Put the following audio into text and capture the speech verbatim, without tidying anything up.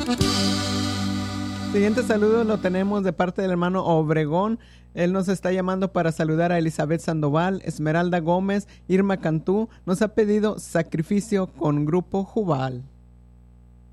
Siguiente saludo lo tenemos de parte del hermano Obregón. Él nos está llamando para saludar a Elizabeth Sandoval, Esmeralda Gómez, Irma Cantú. Nos ha pedido Sacrificio con Grupo Jubal.